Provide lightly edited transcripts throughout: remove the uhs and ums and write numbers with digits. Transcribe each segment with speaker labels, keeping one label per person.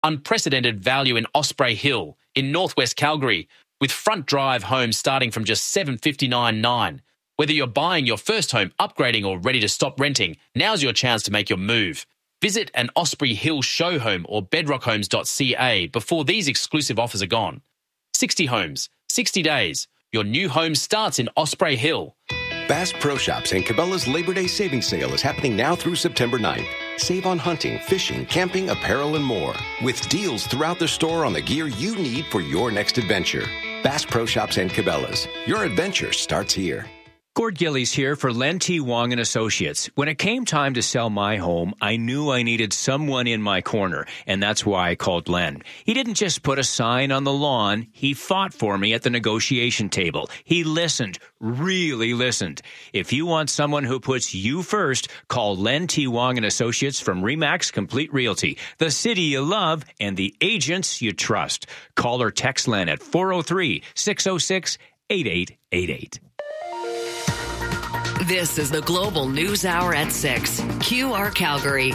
Speaker 1: unprecedented value in Osprey Hill in northwest Calgary, with front drive homes starting from just $759,900. Whether you're buying your first home, upgrading or ready to stop renting, now's your chance to make your move. Visit an Osprey Hill show home or bedrockhomes.ca before these exclusive offers are gone. 60 homes, 60 days. Your new home starts in Osprey Hill.
Speaker 2: Bass Pro Shops and Cabela's Labor Day Savings Sale is happening now through September 9th. Save on hunting, fishing, camping, apparel, and more, with deals throughout the store on the gear you need for your next adventure. Bass Pro Shops and Cabela's. Your adventure starts here.
Speaker 3: Gord Gillies here for Len T. Wong & Associates. When it came time to sell my home, I knew I needed someone in my corner, and that's why I called Len. He didn't just put a sign on the lawn. He fought for me at the negotiation table. He listened, really listened. If you want someone who puts you first, call Len T. Wong & Associates from RE/MAX Complete Realty, the city you love and the agents you trust. Call or text Len at 403-606-8888.
Speaker 4: This is the Global News Hour at 6. QR Calgary.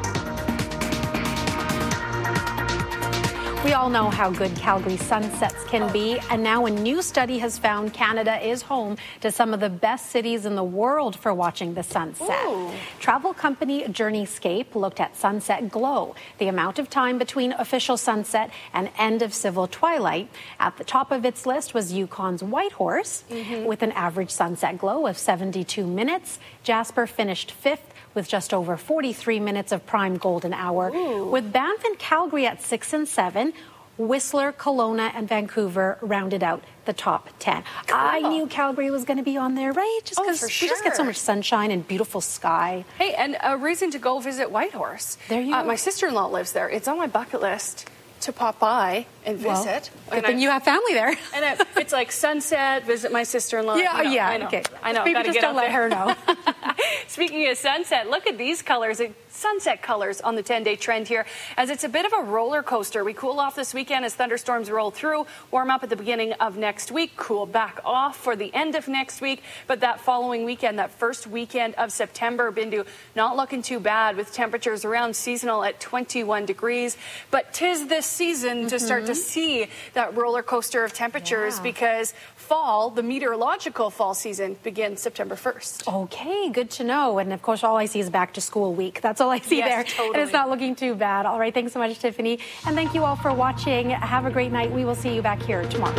Speaker 5: We all know how good Calgary sunsets can be, and now a new study has found Canada is home to some of the best cities in the world for watching the sunset.
Speaker 6: Ooh.
Speaker 5: Travel company Journeyscape looked at sunset glow, the amount of time between official sunset and end of civil twilight. At the top of its list was Yukon's Whitehorse, with an average sunset glow of 72 minutes. Jasper finished fifth with just over 43 minutes of prime golden hour.
Speaker 6: Ooh.
Speaker 5: With Banff and Calgary at 6 and 7, Whistler, Kelowna, and Vancouver rounded out the top 10.
Speaker 6: Cool.
Speaker 5: I knew Calgary was going to be on there, right? Just because we just get so much sunshine and beautiful sky.
Speaker 6: Hey, and a reason to go visit Whitehorse.
Speaker 5: There you go.
Speaker 6: My sister-in-law lives there. It's on my bucket list to pop by and visit.
Speaker 5: Good thing you have family there.
Speaker 6: And it's like sunset, visit my sister-in-law.
Speaker 5: Yeah,
Speaker 6: you know,
Speaker 5: yeah.
Speaker 6: I know.
Speaker 5: Okay.
Speaker 6: I know.
Speaker 5: Maybe
Speaker 6: Gotta
Speaker 5: just
Speaker 6: get
Speaker 5: don't
Speaker 6: out
Speaker 5: let
Speaker 6: there.
Speaker 5: her know.
Speaker 6: Speaking of sunset, look at these colors. Sunset colors on the 10-day trend here, as it's a bit of a roller coaster. We cool off this weekend as thunderstorms roll through, warm up at the beginning of next week, cool back off for the end of next week. But that following weekend, that first weekend of September, Bindu, not looking too bad with temperatures around seasonal at 21 degrees. But 'tis this season to start to see that roller coaster of temperatures because fall, the meteorological fall season, begins September 1st.
Speaker 5: Okay, good to know. And of course, all I see is back to school week. That's all I see there.
Speaker 6: Totally.
Speaker 5: And it's not looking too bad. All right, thanks so much, Tiffany. And thank you all for watching. Have a great night. We will see you back here tomorrow.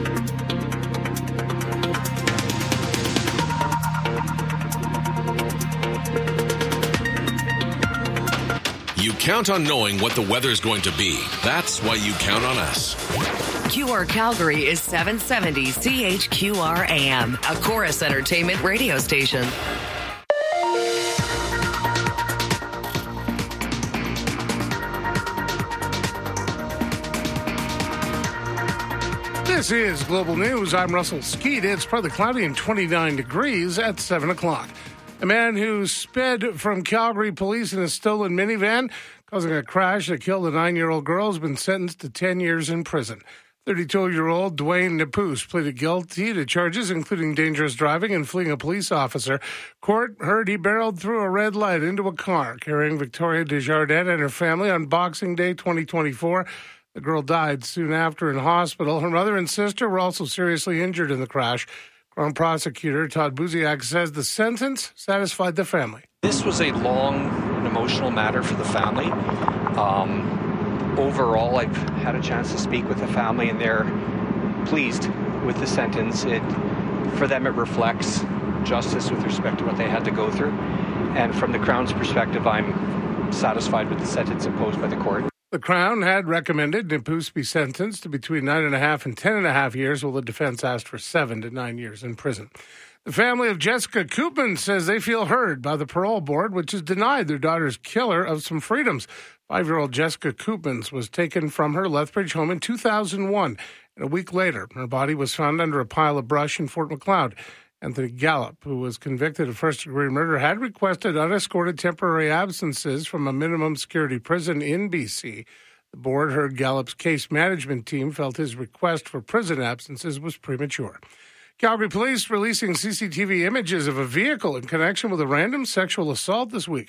Speaker 7: You count on knowing what the weather's going to be. That's why you count on us.
Speaker 4: QR Calgary is 770 CHQR AM, a Chorus Entertainment radio station.
Speaker 8: This is Global News. I'm Russell Skeet. It's partly cloudy and 29 degrees at 7 o'clock. A man who sped from Calgary police in a stolen minivan, causing a crash that killed a 9-year-old girl, has been sentenced to 10 years in prison. 32-year-old Dwayne Napus pleaded guilty to charges including dangerous driving and fleeing a police officer. Court heard he barreled through a red light into a car carrying Victoria Desjardins and her family on Boxing Day 2024. The girl died soon after in hospital. Her mother and sister were also seriously injured in the crash. Crown Prosecutor Todd Buziak says the sentence satisfied the family.
Speaker 9: This was a long and emotional matter for the family. Overall, I've had a chance to speak with the family, and they're pleased with the sentence. For them, it reflects justice with respect to what they had to go through. And from the Crown's perspective, I'm satisfied with the sentence imposed by the court.
Speaker 8: The Crown had recommended Napus be sentenced to between 9.5 and 10.5 years, while the defense asked for 7 to 9 years in prison. The family of Jessica Koopman says they feel heard by the parole board, which has denied their daughter's killer of some freedoms. 5-year-old Jessica Koopmans was taken from her Lethbridge home in 2001, and a week later, her body was found under a pile of brush in Fort Macleod. Anthony Gallup, who was convicted of first-degree murder, had requested unescorted temporary absences from a minimum security prison in BC. The board heard Gallup's case management team felt his request for prison absences was premature. Calgary police releasing CCTV images of a vehicle in connection with a random sexual assault this week.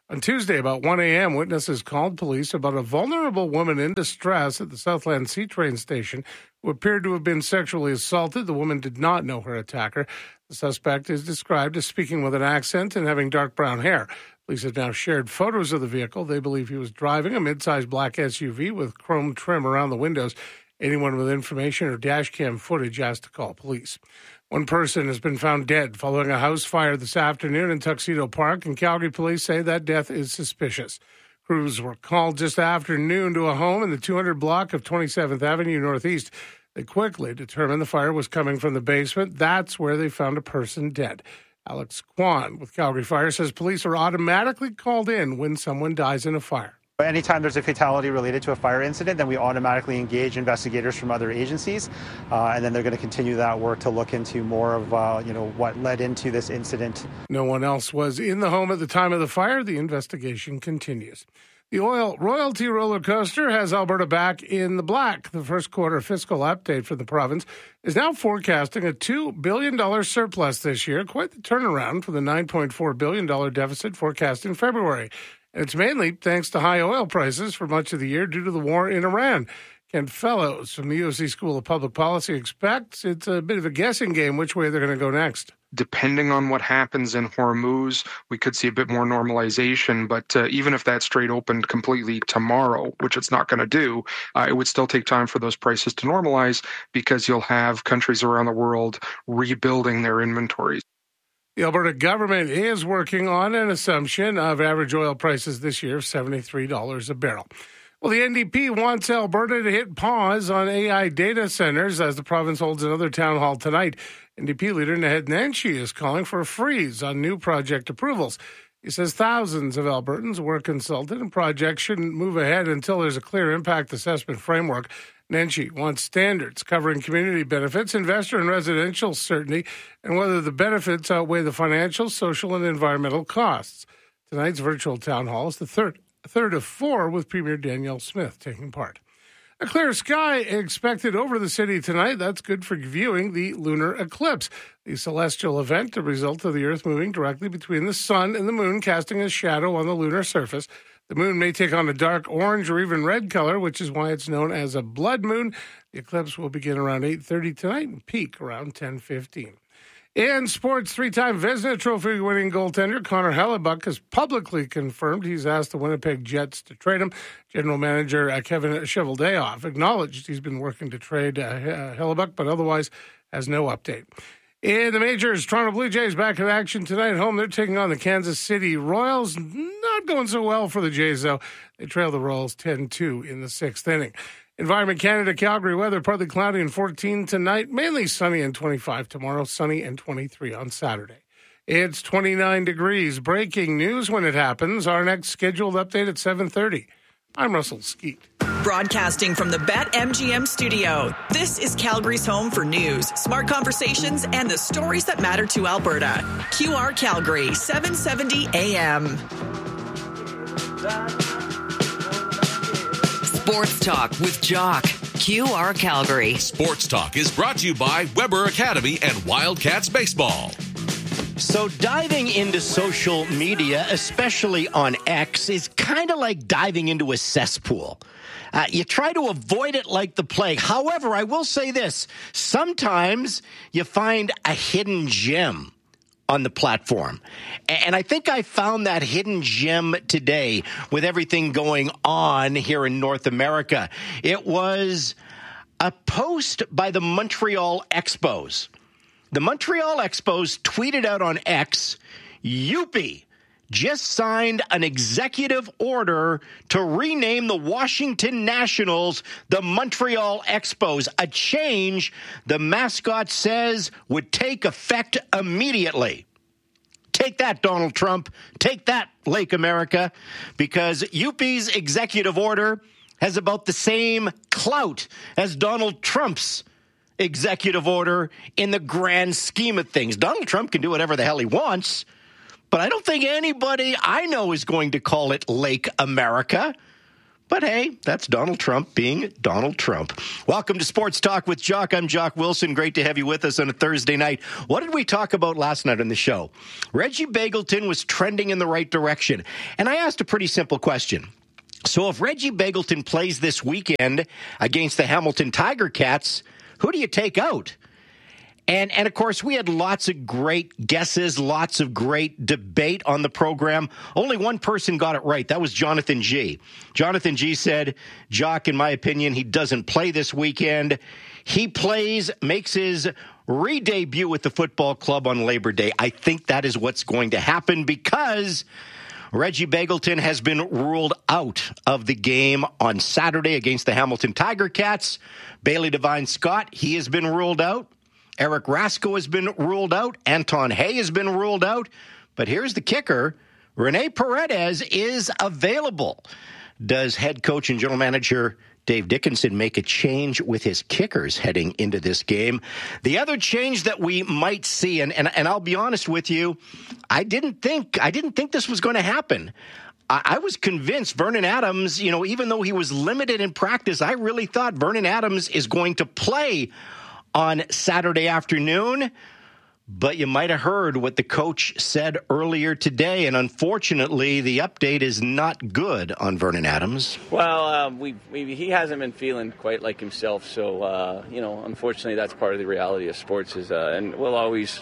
Speaker 8: On Tuesday, about 1 a.m., witnesses called police about a vulnerable woman in distress at the Southland C train station who appeared to have been sexually assaulted. The woman did not know her attacker. The suspect is described as speaking with an accent and having dark brown hair. Police have now shared photos of the vehicle. They believe he was driving a mid-sized black SUV with chrome trim around the windows. Anyone with information or dash cam footage has to call police. One person has been found dead following a house fire this afternoon in Tuxedo Park, and Calgary police say that death is suspicious. Crews were called just after noon to a home in the 200 block of 27th Avenue Northeast. They quickly determined the fire was coming from the basement. That's where they found a person dead. Alex Kwan with Calgary Fire says police are automatically called in when someone dies in a fire.
Speaker 10: Anytime there's a fatality related to a fire incident, then we automatically engage investigators from other agencies, and then they're going to continue that work to look into more of, what led into this incident.
Speaker 8: No one else was in the home at the time of the fire. The investigation continues. The oil royalty roller coaster has Alberta back in the black. The first quarter fiscal update for the province is now forecasting a $2 billion surplus this year, quite the turnaround from the $9.4 billion deficit forecast in February. It's mainly thanks to high oil prices for much of the year due to the war in Iran. Ken Fellows from the UOC School of Public Policy expects it's a bit of a guessing game which way they're going to go next.
Speaker 11: Depending on what happens in Hormuz, we could see a bit more normalization. But even if that strait opened completely tomorrow, which it's not going to do, it would still take time for those prices to normalize because you'll have countries around the world rebuilding their inventories.
Speaker 8: The Alberta government is working on an assumption of average oil prices this year of $73 a barrel. Well, the NDP wants Alberta to hit pause on AI data centers as the province holds another town hall tonight. NDP leader Naheed Nenshi is calling for a freeze on new project approvals. He says thousands of Albertans were consulted and projects shouldn't move ahead until there's a clear impact assessment framework. Nenshi wants standards covering community benefits, investor and residential certainty, and whether the benefits outweigh the financial, social, and environmental costs. Tonight's virtual town hall is the third of four, with Premier Danielle Smith taking part. A clear sky expected over the city tonight. That's good for viewing the lunar eclipse, the celestial event, the result of the Earth moving directly between the sun and the moon, casting a shadow on the lunar surface. The moon may take on a dark orange or even red color, which is why it's known as a blood moon. The eclipse will begin around 8:30 tonight and peak around 10:15. In sports, three-time Vezina Trophy-winning goaltender Connor Hellebuyck has publicly confirmed he's asked the Winnipeg Jets to trade him. General manager Kevin Cheveldayoff acknowledged he's been working to trade Hellebuyck, but otherwise has no update. In the majors, Toronto Blue Jays back in action tonight at home. They're taking on the Kansas City Royals. Not going so well for the Jays, though. They trail the Royals 10-2 in the sixth inning. Environment Canada, Calgary weather, partly cloudy and 14 tonight, mainly sunny and 25 tomorrow, sunny and 23 on Saturday. It's 29 degrees. Breaking news when it happens. Our next scheduled update at 7:30. I'm Russell Skeet.
Speaker 12: Broadcasting from the BetMGM studio, this is Calgary's home for news, smart conversations, and the stories that matter to Alberta. QR Calgary, 770 AM.
Speaker 4: Sports Talk with Jock. QR Calgary.
Speaker 7: Sports Talk is brought to you by Weber Academy and Wildcats Baseball.
Speaker 13: So diving into social media, especially on X, is kind of like diving into a cesspool. You try to avoid it like the plague. However, I will say this. Sometimes you find a hidden gem on the platform. And I think I found that hidden gem today with everything going on here in North America. It was a post by the Montreal Expos. The Montreal Expos tweeted out on X, "Youppi just signed an executive order to rename the Washington Nationals the Montreal Expos, a change the mascot says would take effect immediately." Take that, Donald Trump. Take that, Lake America, because Youppi's executive order has about the same clout as Donald Trump's executive order in the grand scheme of things. Donald Trump can do whatever the hell he wants, but I don't think anybody I know is going to call it Lake America. But hey, that's Donald Trump being Donald Trump. Welcome to Sports Talk with Jock. I'm Jock Wilson. Great to have you with us on a Thursday night. What did we talk about last night on the show? Reggie Begelton was trending in the right direction. And I asked a pretty simple question. So if Reggie Begelton plays this weekend against the Hamilton Tiger Cats, who do you take out? And of course, we had lots of great guesses, lots of great debate on the program. Only one person got it right. That was Jonathan G. Jonathan G said, Jock, in my opinion, he doesn't play this weekend. He makes his re-debut with the football club on Labor Day. I think that is what's going to happen because Reggie Begelton has been ruled out of the game on Saturday against the Hamilton Tiger Cats. Bailey Devine Scott, he has been ruled out. Eric Rasko has been ruled out. Anton Hay has been ruled out. But here's the kicker. Rene Paredes is available. Does head coach and general manager Dave Dickinson make a change with his kickers heading into this game? The other change that we might see, and I'll be honest with you, I didn't think this was going to happen. I was convinced Vernon Adams, even though he was limited in practice, I really thought Vernon Adams is going to play on Saturday afternoon, but you might have heard what the coach said earlier today, and unfortunately, the update is not good on Vernon Adams.
Speaker 14: Well, he hasn't been feeling quite like himself, so unfortunately, that's part of the reality of sports. And we'll always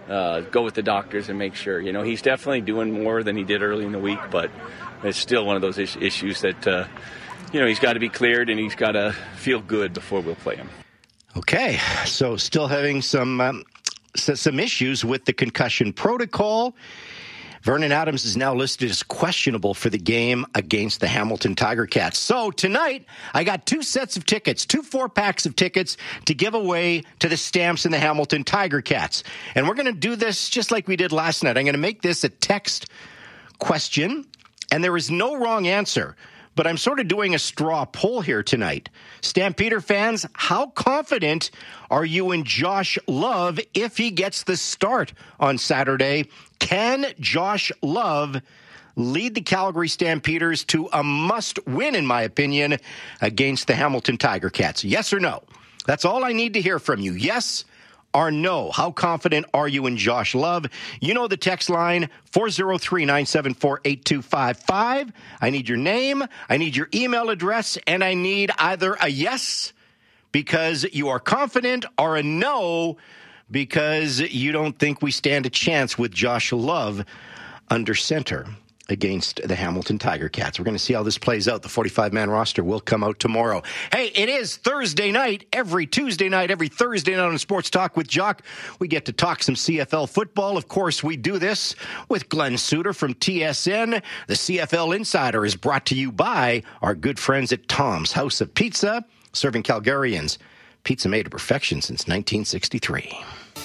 Speaker 14: go with the doctors and make sure. He's definitely doing more than he did early in the week, but it's still one of those issues that he's got to be cleared and he's got to feel good before we'll play him.
Speaker 13: Okay, so still having some issues with the concussion protocol. Vernon Adams is now listed as questionable for the game against the Hamilton Tiger Cats. So tonight, I got 2 sets of tickets, 2 4-packs of tickets to give away to the Stamps and the Hamilton Tiger Cats. And we're going to do this just like we did last night. I'm going to make this a text question, and there is no wrong answer. But I'm sort of doing a straw poll here tonight. Stampeder fans, how confident are you in Josh Love if he gets the start on Saturday? Can Josh Love lead the Calgary Stampeders to a must-win, in my opinion, against the Hamilton Tiger Cats? Yes or no? That's all I need to hear from you. Yes or no? How confident are you in Josh Love? You know the text line, 403-974-8255. I need your name, I need your email address, and I need either a yes because you are confident or a no because you don't think we stand a chance with Josh Love under center against the Hamilton Tiger Cats. We're going to see how this plays out. The 45-man roster will come out tomorrow. Hey, it is Thursday night. Every Tuesday night, every Thursday night on Sports Talk with Jock, we get to talk some CFL football. Of course, we do this with Glenn Suter from TSN. The CFL Insider is brought to you by our good friends at Tom's House of Pizza, serving Calgarians pizza made to perfection since 1963.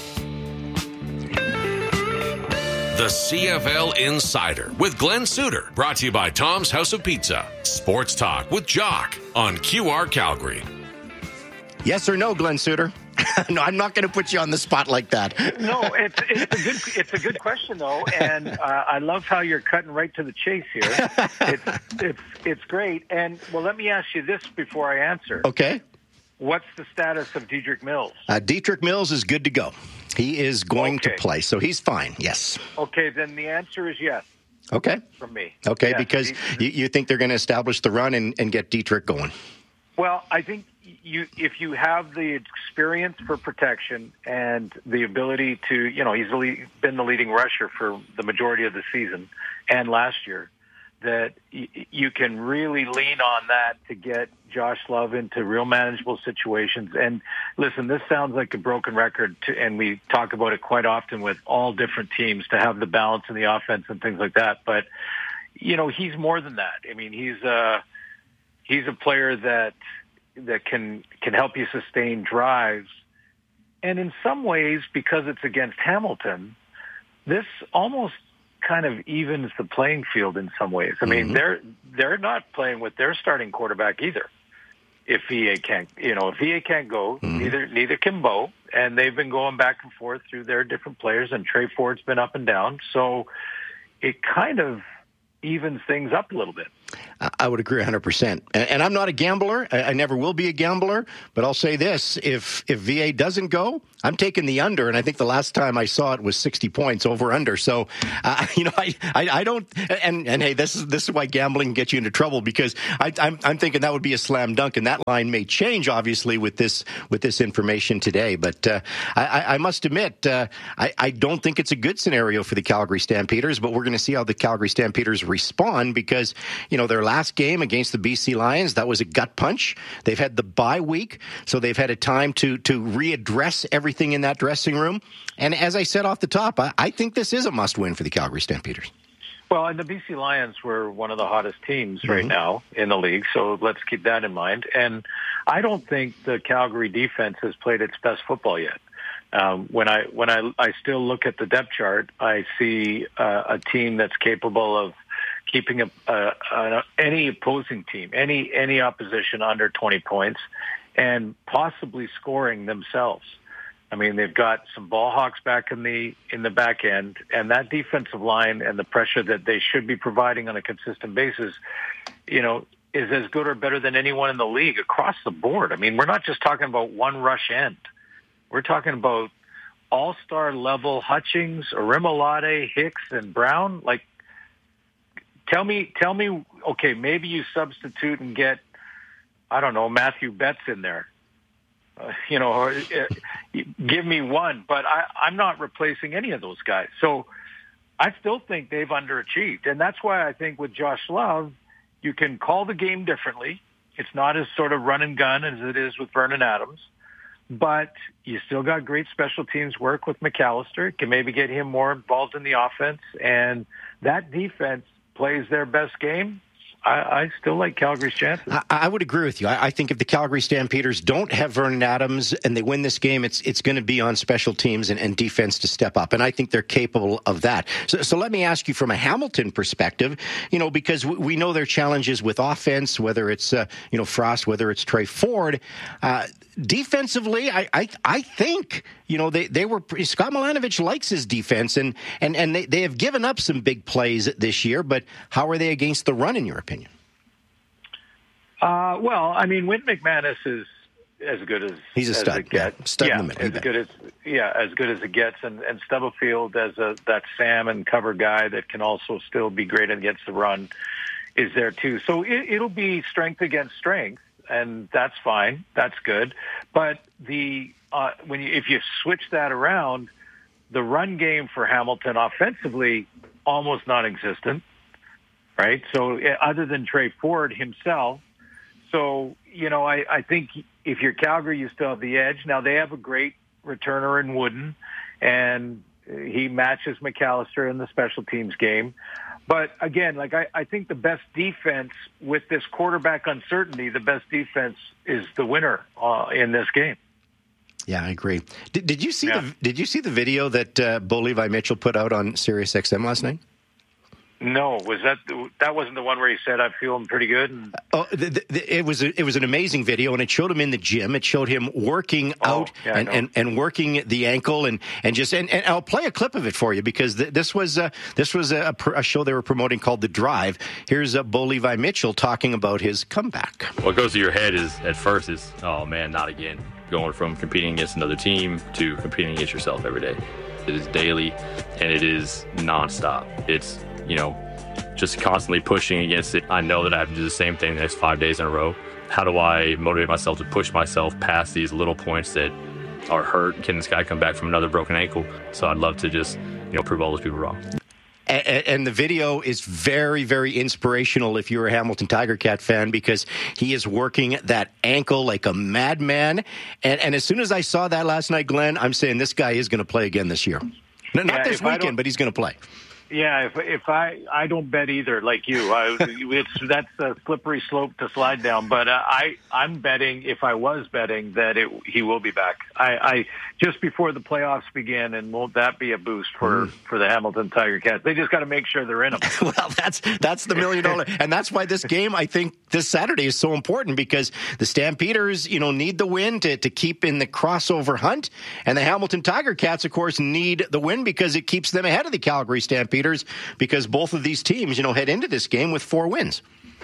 Speaker 7: The CFL Insider with Glenn Suter, brought to you by Tom's House of Pizza. Sports Talk with Jock on QR Calgary.
Speaker 13: Yes or no, Glenn Suter? No, I'm not going to put you on the spot like that.
Speaker 15: No, it's a good question though, and I love how you're cutting right to the chase here. It's great. And well, let me ask you this before I answer.
Speaker 13: Okay.
Speaker 15: What's the status of Dedrick Mills?
Speaker 13: Dedrick Mills is good to go. He is going to play, so he's fine, yes.
Speaker 15: Okay, then the answer is yes.
Speaker 13: Okay.
Speaker 15: From me.
Speaker 13: Okay,
Speaker 15: yes,
Speaker 13: because you think they're going to establish the run and get Dedrick going.
Speaker 15: Well, I think if you have the experience for protection and the ability to, he's been the leading rusher for the majority of the season and last year, that you can really lean on that to get Josh Love into real manageable situations. And listen, this sounds like a broken record, and we talk about it quite often with all different teams to have the balance in the offense and things like that. But, he's more than that. I mean, he's a player that can help you sustain drives. And in some ways, because it's against Hamilton, this almost kind of evens the playing field in some ways. I mean, they're not playing with their starting quarterback either. If VA can't go, neither can Bo, and they've been going back and forth through their different players, and Trey Ford's been up and down. So it kind of evens things up a little bit.
Speaker 13: I would agree 100%. And I'm not a gambler. I never will be a gambler. But I'll say this: if VA doesn't go, I'm taking the under. And I think the last time I saw it was 60 points over under. So, I don't. And hey, this is why gambling can get you into trouble, because I'm thinking that would be a slam dunk, and that line may change obviously with this information today. But I must admit, I don't think it's a good scenario for the Calgary Stampeders. But we're going to see how the Calgary Stampeders respond, because their last game against the BC Lions, that was a gut punch. They've had the bye week, so they've had a time to readdress everything in that dressing room. And as I said off the top, I think this is a must-win for the Calgary Stampeders.
Speaker 15: Well, and the BC Lions were one of the hottest teams right now in the league, so let's keep that in mind. And I don't think the Calgary defense has played its best football yet. When I still look at the depth chart, I see a team that's capable of keeping any opposing team, any opposition under 20 points, and possibly scoring themselves. I mean, they've got some ball hawks back in the back end, and that defensive line and the pressure that they should be providing on a consistent basis, is as good or better than anyone in the league across the board. I mean, we're not just talking about one rush end. We're talking about all-star level Hutchings, Orimolade, Hicks, and Brown. Like, tell me, okay, maybe you substitute and get, I don't know, Matthew Betts in there. Give me one, but I'm not replacing any of those guys. So I still think they've underachieved. And that's why I think with Josh Love, you can call the game differently. It's not as sort of run and gun as it is with Vernon Adams, but you still got great special teams work with McAllister. Can maybe get him more involved in the offense, and that defense plays their best game. I still like Calgary's chances.
Speaker 13: I would agree with you. I think if the Calgary Stampeders don't have Vernon Adams and they win this game, it's going to be on special teams and defense to step up. And I think they're capable of that. So let me ask you from a Hamilton perspective, because we know their challenges with offense, whether it's, Frost, whether it's Trey Ford. Defensively, I think, they were, Scott Milanovich likes his defense, and they have given up some big plays this year, but how are they against the run, in your opinion?
Speaker 15: Well, I mean, Wynn McManus is as good as
Speaker 13: he's a stud.
Speaker 15: It gets.
Speaker 13: Stud in the middle.
Speaker 15: As good as it gets, and Stubblefield as that Sam and cover guy that can also still be great against the run is there too. So it'll be strength against strength. And that's fine. That's good. But if you switch that around, the run game for Hamilton offensively almost non-existent, right? So other than Trey Ford himself, so I think if you're Calgary, you still have the edge. Now they have a great returner in Wooden, and he matches McAllister in the special teams game. But again, I think the best defense with this quarterback uncertainty, the best defense is the winner in this game.
Speaker 13: Yeah, I agree. Did you see the video that Bo Levi Mitchell put out on SiriusXM last night?
Speaker 15: No, that wasn't the one where he said I'm feeling pretty good?
Speaker 13: It was an amazing video, and it showed him in the gym. It showed him working out and working the ankle, and I'll play a clip of it for you, because this was a show they were promoting called The Drive. Here's Bo Levi Mitchell talking about his comeback.
Speaker 16: What goes through your head at first is, oh man, not again. Going from competing against another team to competing against yourself every day. It is daily, and it is nonstop. It's just constantly pushing against it. I know that I have to do the same thing the next 5 days in a row. How do I motivate myself to push myself past these little points that are hurt? Can this guy come back from another broken ankle? So I'd love to just, prove all those people wrong.
Speaker 13: And the video is very, very inspirational if you're a Hamilton Tiger Cat fan, because he is working that ankle like a madman. And as soon as I saw that last night, Glenn, I'm saying this guy is going to play again this year. Not this weekend, but he's going to play.
Speaker 15: Yeah, if I don't bet either, like you, that's a slippery slope to slide down. But I'm betting, if I was betting, that he will be back. I just before the playoffs begin, and won't that be a boost for the Hamilton Tiger Cats? They just got to make sure they're in them.
Speaker 13: Well, that's the $1 million, and that's why this game, I think, this Saturday is so important, because the Stampeders, need the win to keep in the crossover hunt, and the Hamilton Tiger Cats, of course, need the win because it keeps them ahead of the Calgary Stampeders, because both of these teams, head into this game with 4 wins.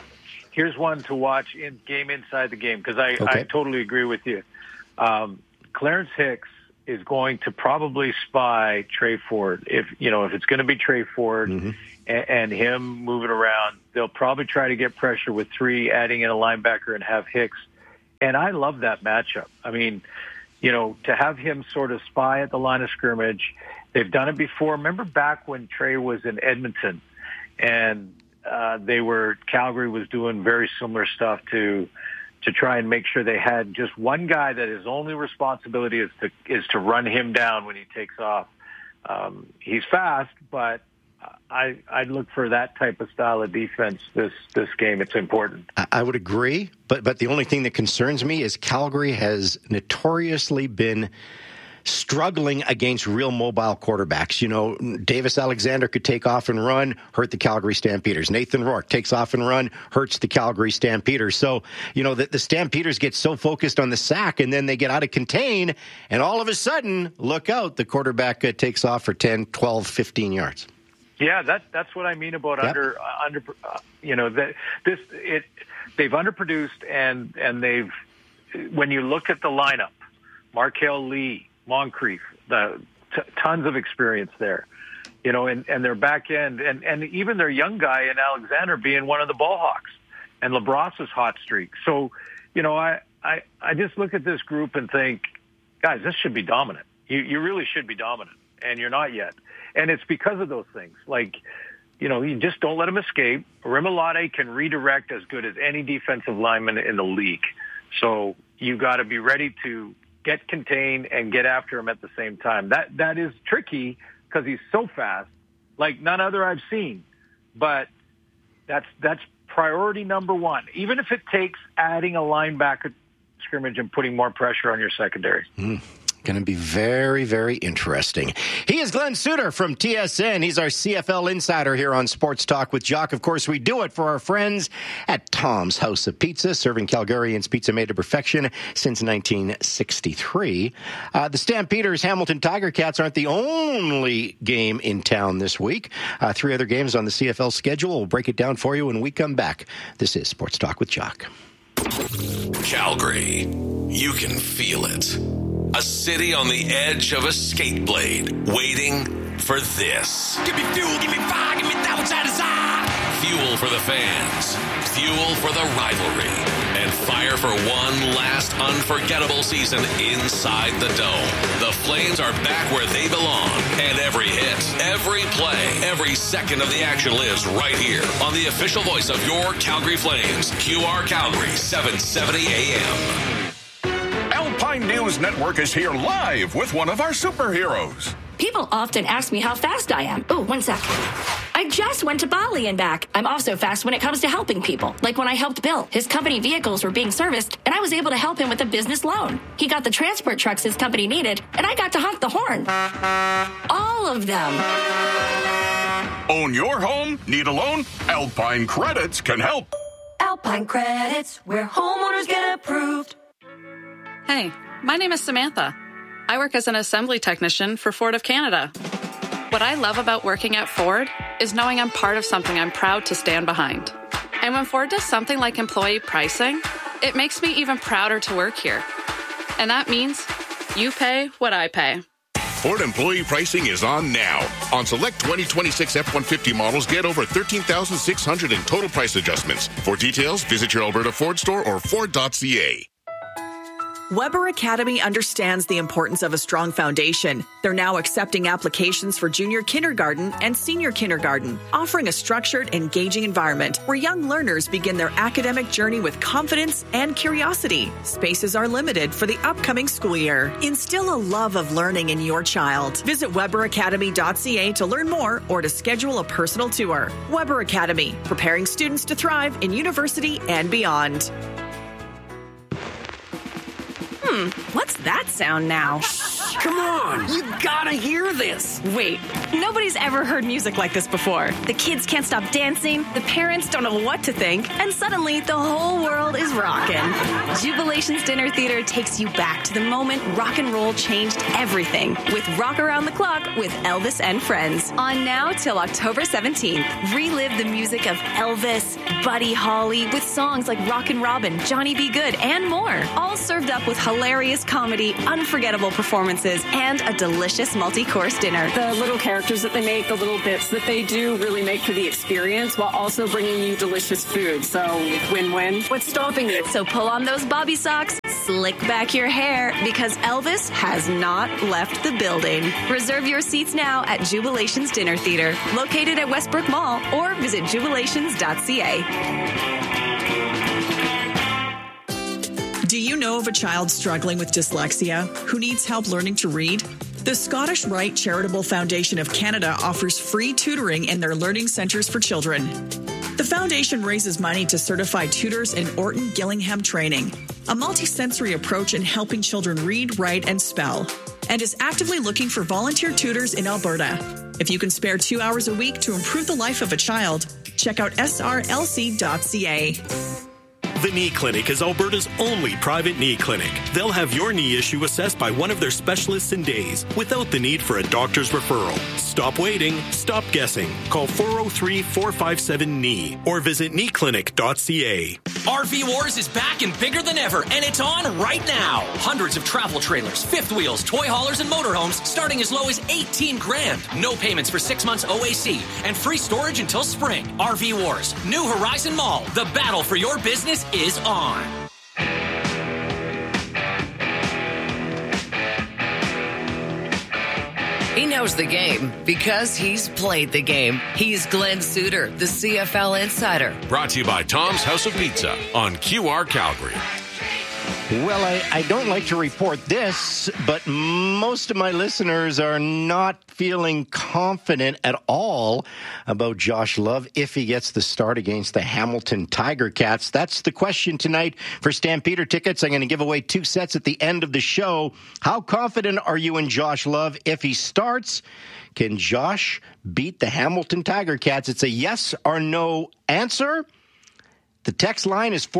Speaker 15: here's one to watch in game inside the game, because I totally agree with you. Clarence Hicks is going to probably spy Trey Ford. If it's going to be Trey Ford and him moving around, they'll probably try to get pressure with 3, adding in a linebacker and have Hicks. And I love that matchup. I mean, to have him sort of spy at the line of scrimmage. They've done it before. Remember back when Trey was in Edmonton and Calgary was doing very similar stuff to try and make sure they had just one guy that his only responsibility is to run him down when he takes off. He's fast, but I'd look for that type of style of defense this game. It's important.
Speaker 13: I would agree, but the only thing that concerns me is Calgary has notoriously been struggling against real mobile quarterbacks. Davis Alexander could take off and run, hurt the Calgary Stampeders. Nathan Rourke takes off and run, hurts the Calgary Stampeders. So, the Stampeders get so focused on the sack, and then they get out of contain, and all of a sudden, look out, the quarterback takes off for 10, 12, 15 yards.
Speaker 15: Yeah, that's what I mean about they've underproduced, and they've, when you look at the lineup, Markel Lee, Moncrief, tons of experience there, and their back end, and even their young guy in Alexander being one of the ball hawks, and LaBrosse's hot streak. So, I just look at this group and think, guys, this should be dominant. You really should be dominant, and you're not yet. And it's because of those things. Like, you just don't let him escape. Rimalote can redirect as good as any defensive lineman in the league. So you got to be ready to get contained and get after him at the same time. That is tricky because he's so fast, like none other I've seen. But that's priority number one, even if it takes adding a linebacker scrimmage and putting more pressure on your secondary.
Speaker 13: Going to be very, very interesting. He is Glenn Suter from TSN. He's our CFL insider here on Sports Talk with Jock. Of course, we do it for our friends at Tom's House of Pizza, serving Calgarians pizza made to perfection since 1963. The Stampeders Hamilton Tiger Cats aren't the only game in town this week. 3 other games on the CFL schedule. We'll break it down for you when we come back. This is Sports Talk with Jock.
Speaker 7: Calgary, you can feel it. A city on the edge of a skate blade, waiting for this. Give me fuel, give me fire, give me that which I desire. Fuel for the fans, fuel for the rivalry, and fire for one last unforgettable season inside the Dome. The Flames are back where they belong, and every hit, every play, every second of the action lives right here on the official voice of your Calgary Flames, QR Calgary, 770 AM.
Speaker 17: Alpine News Network is here live with one of our superheroes.
Speaker 18: People often ask me how fast I am. Oh, 1 sec. I just went to Bali and back. I'm also fast when it comes to helping people. Like when I helped Bill. His company vehicles were being serviced, and I was able to help him with a business loan. He got the transport trucks his company needed, and I got to honk the horn. All of them.
Speaker 17: Own your home? Need a loan? Alpine Credits can help.
Speaker 19: Alpine Credits, where homeowners get approved.
Speaker 20: Hey, my name is Samantha. I work as an assembly technician for Ford of Canada. What I love about working at Ford is knowing I'm part of something I'm proud to stand behind. And when Ford does something like employee pricing, it makes me even prouder to work here. And that means you pay what I pay.
Speaker 17: Ford employee pricing is on now. On select 2026 F-150 models, get over $13,600 in total price adjustments. For details, visit your Alberta Ford store or Ford.ca.
Speaker 12: Weber Academy understands the importance of a strong foundation. They're now accepting applications for junior kindergarten and senior kindergarten, offering a structured, engaging environment where young learners begin their academic journey with confidence and curiosity. Spaces are limited for the upcoming school year. Instill a love of learning in your child. Visit weberacademy.ca to learn more or to schedule a personal tour. Weber Academy, preparing students to thrive in university and beyond.
Speaker 21: What's that sound now? Come on, you gotta hear this.
Speaker 22: Wait, nobody's ever heard music like this before. The kids can't stop dancing, the parents don't know what to think, and suddenly the whole world is rocking. Jubilation's Dinner Theater takes you back to the moment rock and roll changed everything with Rock Around the Clock with Elvis and Friends. On now till October 17th. Relive the music of Elvis, Buddy Holly, with songs like Rockin' Robin, Johnny B. Good, and more. All served up with hilarious comedy, unforgettable performances, and a delicious multi-course dinner.
Speaker 23: The little characters that they make, the little bits that they do really make for the experience while also bringing you delicious food. So win-win. What's stopping you?
Speaker 22: So pull on those bobby socks, slick back your hair, because Elvis has not left the building. Reserve your seats now at Jubilation's Dinner Theater, located at Westbrook Mall, or visit jubilations.ca.
Speaker 12: Do you know of a child struggling with dyslexia who needs help learning to read? The Scottish Rite Charitable Foundation of Canada offers free tutoring in their learning centres for children. The foundation raises money to certify tutors in Orton Gillingham training, a multisensory approach in helping children read, write, and spell, and is actively looking for volunteer tutors in Alberta. If you can spare 2 hours a week to improve the life of a child, check out srlc.ca.
Speaker 24: The Knee Clinic is Alberta's only private knee clinic. They'll have your knee issue assessed by one of their specialists in days without the need for a doctor's referral. Stop waiting. Stop guessing. Call 403-457-KNEE or visit kneeclinic.ca.
Speaker 25: RV Wars is back and bigger than ever, and it's on right now. Hundreds of travel trailers, fifth wheels, toy haulers, and motorhomes starting as low as $18,000. No payments for 6 months OAC and free storage until spring. RV Wars, New Horizon Mall. The battle for your business is on.
Speaker 4: He knows the game because he's played the game. He's Glenn Suter, the CFL Insider.
Speaker 7: Brought to you by Tom's House of Pizza on QR Calgary.
Speaker 13: Well, I don't like to report this, but most of my listeners are not feeling confident at all about Josh Love if he gets the start against the Hamilton Tiger Cats. That's the question tonight for Stampeder tickets. I'm going to give away 2 sets at the end of the show. How confident are you in Josh Love if he starts? Can Josh beat the Hamilton Tiger Cats? It's a yes or no answer. The text line is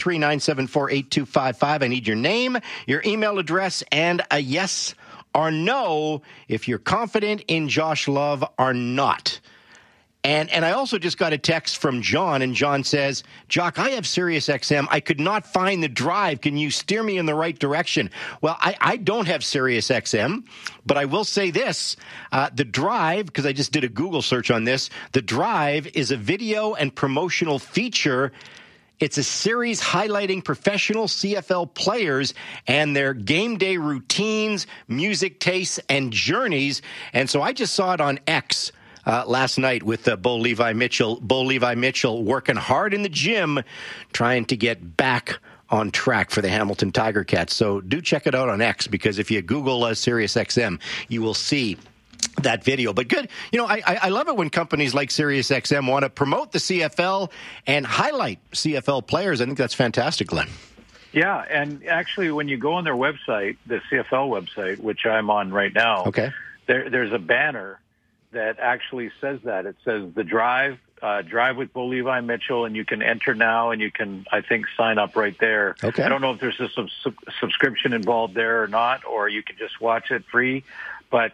Speaker 13: 403-974-8255. I need your name, your email address, and a yes or no if you're confident in Josh Love or not. And I also just got a text from John, and John says, Jock, I have SiriusXM. I could not find the drive. Can you steer me in the right direction? Well, I don't have SiriusXM, but I will say this. The drive, because I just did a Google search on this, the drive is a video and promotional feature. It's a series highlighting professional CFL players and their game day routines, music tastes, and journeys. And so I just saw it on X last night with Bo Levi Mitchell. Bo Levi Mitchell working hard in the gym, trying to get back on track for the Hamilton Tiger Cats. So do check it out on X, because if you Google SiriusXM, you will see that video. But good, you know, I love it when companies like SiriusXM want to promote the CFL and highlight CFL players. I think that's fantastic, Glenn.
Speaker 15: Yeah, and actually, when you go on their website, the CFL website, which I'm on right now,
Speaker 13: okay,
Speaker 15: there's a banner that actually says that. It says the drive with Bo Levi Mitchell, and you can enter now, and you can, I think, sign up right there.
Speaker 13: Okay.
Speaker 15: I don't know if there's a subscription involved there or not, or you can just watch it free. But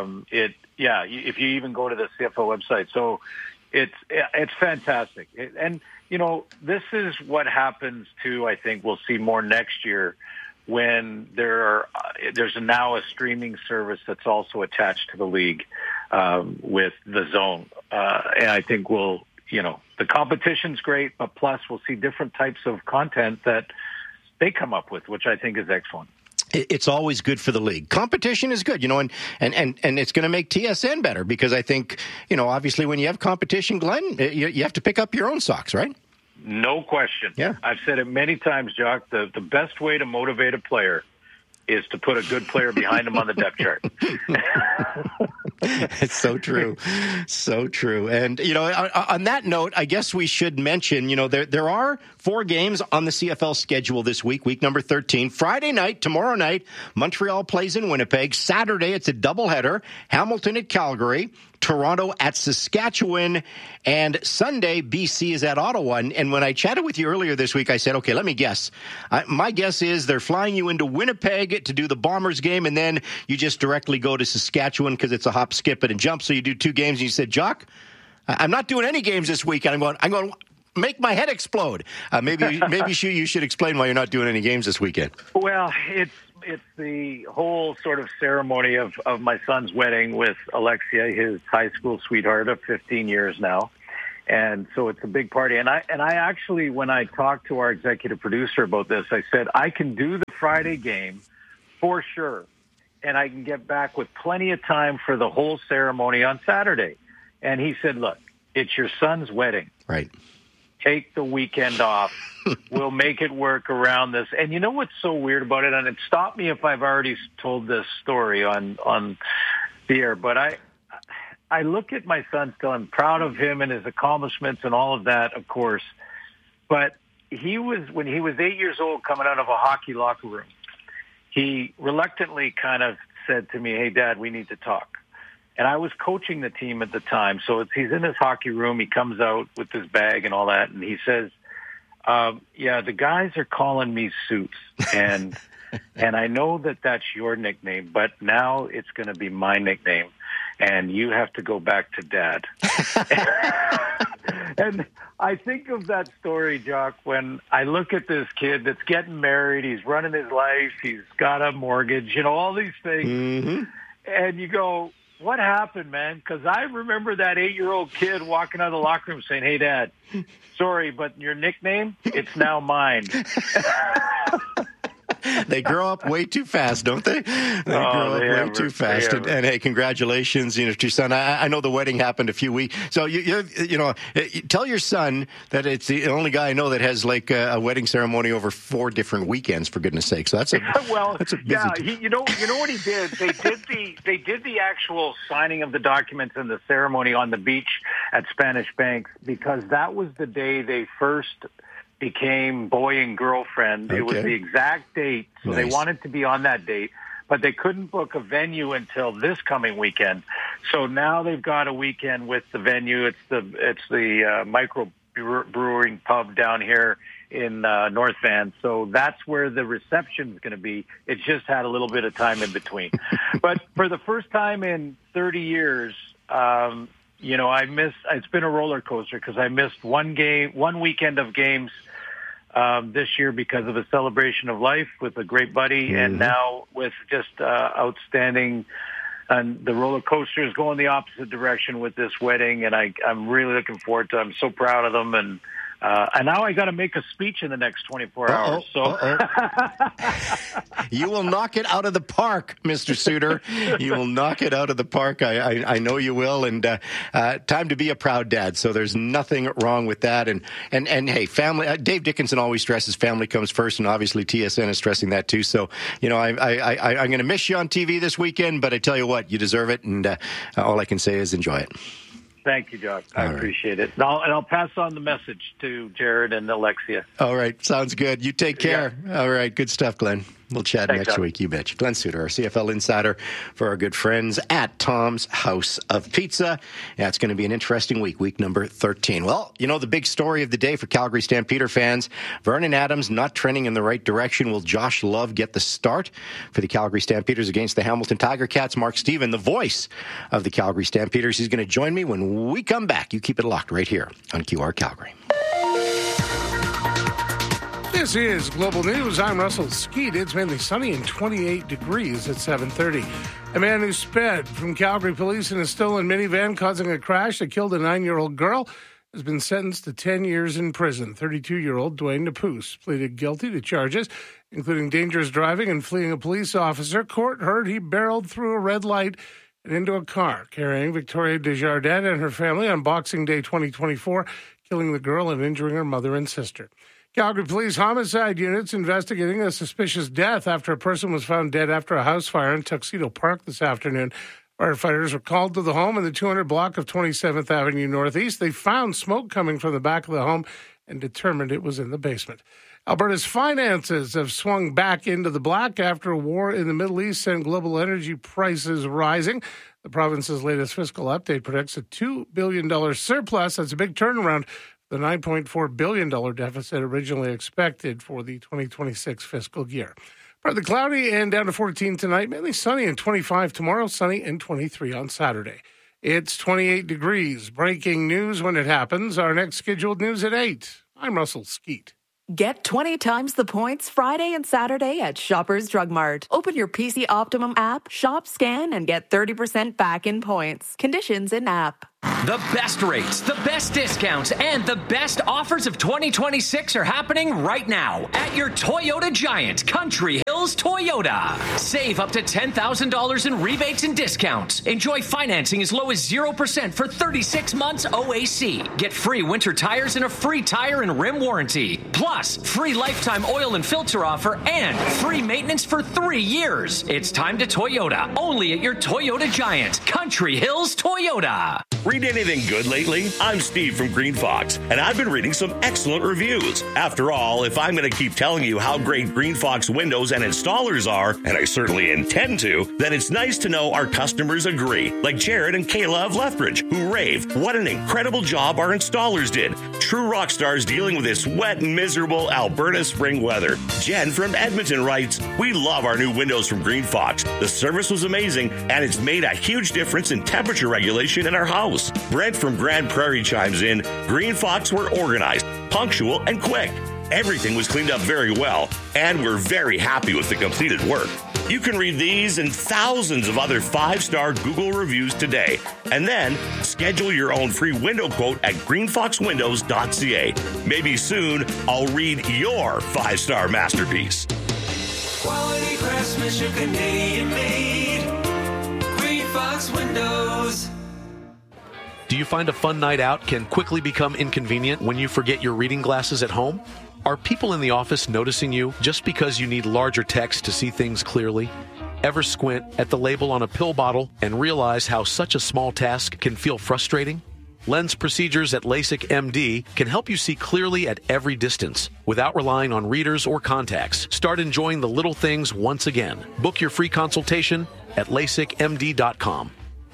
Speaker 15: if you even go to the CFL website, so it's fantastic. And you know, this is what happens too. I think we'll see more next year when there's now a streaming service that's also attached to the league with the Zone, and I think the competition's great, but plus we'll see different types of content that they come up with, which I think is excellent.
Speaker 13: It's always good for the league. Competition is good, you know, and it's going to make TSN better, because I think, you know, obviously when you have competition, Glenn, you have to pick up your own socks, right?
Speaker 15: No question.
Speaker 13: Yeah.
Speaker 15: I've said it many times, Jock. The best way to motivate a player is to put a good player behind him on the depth chart.
Speaker 13: It's so true. So true. And, on that note, I guess we should mention, there are 4 games on the CFL schedule this week number 13. Friday night, tomorrow night, Montreal plays in Winnipeg. Saturday, it's a doubleheader. Hamilton at Calgary. Toronto at Saskatchewan, and Sunday, BC is at Ottawa. And when I chatted with you earlier this week, I said, okay, let me guess. My guess is they're flying you into Winnipeg to do the Bombers game, and then you just directly go to Saskatchewan because it's a hop, skip, and a jump. So you do 2 games, and you said, Jock, I'm not doing any games this weekend. I'm going to make my head explode. Maybe you should explain why you're not doing any games this weekend.
Speaker 15: Well, it's the whole sort of ceremony of my son's wedding with Alexia, his high school sweetheart of 15 years now. And so it's a big party. And I actually, when I talked to our executive producer about this, I said, I can do the Friday game for sure. And I can get back with plenty of time for the whole ceremony on Saturday. And he said, look, it's your son's wedding.
Speaker 13: Right.
Speaker 15: Take the weekend off. We'll make it work around this. And you know what's so weird about it? And it stopped me if I've already told this story on the air, but I look at my son still. I'm proud of him and his accomplishments and all of that, of course. But when he was 8 years old coming out of a hockey locker room, he reluctantly kind of said to me, hey, Dad, we need to talk. And I was coaching the team at the time. So he's in his hockey room. He comes out with his bag and all that. And he says, yeah, the guys are calling me Suits. And I know that that's your nickname, but now it's going to be my nickname. And you have to go back to Dad. And I think of that story, Jock, when I look at this kid that's getting married. He's running his life. He's got a mortgage, all these things. Mm-hmm. And you go, what happened, man? Because I remember that 8-year-old kid walking out of the locker room saying, hey, Dad, sorry, but your nickname, it's now mine.
Speaker 13: They grow up way too fast, don't they? They grow up way too fast. And hey, congratulations, to your son. I know the wedding happened a few weeks. So you tell your son that it's the only guy I know that has like a wedding ceremony over 4 different weekends. For goodness' sake, so that's a busy
Speaker 15: you know what he did? They did the actual signing of the documents and the ceremony on the beach at Spanish Banks because that was the day they first became boy and girlfriend. Okay. It was the exact date, so nice. They wanted to be on that date, but they couldn't book a venue until this coming weekend. So now they've got a weekend with the venue. It's the micro brewing pub down here in North Van. So that's where the reception is going to be. It just had a little bit of time in between. But for the first time in 30 years, it's been a roller coaster because I missed one weekend of games this year because of a celebration of life with a great buddy, mm-hmm. and now with just outstanding. And the roller coaster is going the opposite direction with this wedding, and I'm really looking forward to it. I'm so proud of them, and now I got to make a speech in the next 24 hours. So
Speaker 13: you will knock it out of the park, Mr. Suter. You will knock it out of the park. I know you will. And time to be a proud dad. So there's nothing wrong with that. And hey, family. Dave Dickinson always stresses family comes first, and obviously TSN is stressing that too. So I'm going to miss you on TV this weekend, but I tell you what, you deserve it. And all I can say is enjoy it.
Speaker 15: Thank you, Doc. I appreciate it. And I'll pass on the message to Jared and Alexia.
Speaker 13: All right. Sounds good. You take care. Yeah. All right. Good stuff, Glenn. We'll chat next week. You bet. Glenn Suter, our CFL insider for our good friends at Tom's House of Pizza. Yeah, it's going to be an interesting week number 13. Well, the big story of the day for Calgary Stampeder fans, Vernon Adams not trending in the right direction. Will Josh Love get the start for the Calgary Stampeders against the Hamilton Tiger Cats? Mark Stephen, the voice of the Calgary Stampeders, he's going to join me when we come back. You keep it locked right here on QR Calgary.
Speaker 8: This is Global News. I'm Russell Skeet. It's mainly sunny and 28 degrees at 7:30. A man who sped from Calgary police in a stolen minivan, causing a crash that killed a 9-year-old girl, has been sentenced to 10 years in prison. 32-year-old Dwayne Napus pleaded guilty to charges, including dangerous driving and fleeing a police officer. Court heard he barreled through a red light and into a car, carrying Victoria Desjardins and her family on Boxing Day 2024, killing the girl and injuring her mother and sister. Calgary Police homicide units investigating a suspicious death after a person was found dead after a house fire in Tuxedo Park this afternoon. Firefighters were called to the home in the 200 block of 27th Avenue Northeast. They found smoke coming from the back of the home and determined it was in the basement. Alberta's finances have swung back into the black after a war in the Middle East and global energy prices rising. The province's latest fiscal update predicts a $2 billion surplus. That's a big turnaround. The $9.4 billion deficit originally expected for the 2026 fiscal year. Partly cloudy and down to 14 tonight, mainly sunny and 25 tomorrow, sunny and 23 on Saturday. It's 28 degrees. Breaking news when it happens. Our next scheduled news at 8. I'm Russell Skeet.
Speaker 1: Get 20 times the points Friday and Saturday at Shoppers Drug Mart. Open your PC Optimum app, shop, scan, and get 30% back in points. Conditions in app.
Speaker 25: The best rates, the best discounts, and the best offers of 2026 are happening right now at your Toyota Giant, Country Hills Toyota. Save up to $10,000 in rebates and discounts. Enjoy financing as low as 0% for 36 months OAC. Get free winter tires and a free tire and rim warranty. Plus, free lifetime oil and filter offer and free maintenance for 3 years. It's time to Toyota, only at your Toyota Giant, Country Hills Toyota.
Speaker 2: Read anything good lately? I'm Steve from Green Fox, and I've been reading some excellent reviews. After all, if I'm going to keep telling you how great Green Fox windows and installers are, and I certainly intend to, then it's nice to know our customers agree, like Jared and Kayla of Lethbridge, who rave what an incredible job our installers did. True rock stars dealing with this wet and miserable Alberta spring weather. Jen from Edmonton writes, we love our new windows from Green Fox. The service was amazing, and it's made a huge difference in temperature regulation in our house. Brent from Grand Prairie chimes in, Green Fox were organized, punctual, and quick. Everything was cleaned up very well, and we're very happy with the completed work. You can read these and thousands of other 5-star Google reviews today, and then schedule your own free window quote at greenfoxwindows.ca. Maybe soon I'll read your 5-star masterpiece.
Speaker 3: Quality craftsmanship, Canadian made. Green Fox Windows.
Speaker 5: Do you find a fun night out can quickly become inconvenient when you forget your reading glasses at home? Are people in the office noticing you just because you need larger text to see things clearly? Ever squint at the label on a pill bottle and realize how such a small task can feel frustrating? Lens procedures at LASIK MD can help you see clearly at every distance without relying on readers or contacts. Start enjoying the little things once again. Book your free consultation at LASIKMD.com.